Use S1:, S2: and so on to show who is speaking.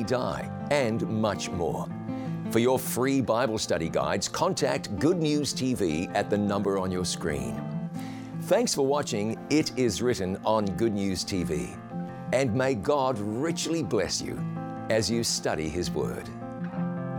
S1: die, and much more. For your free Bible study guides, contact Good News TV at the number on your screen. Thanks for watching It Is Written on Good News TV. And may God richly bless you as you study His Word.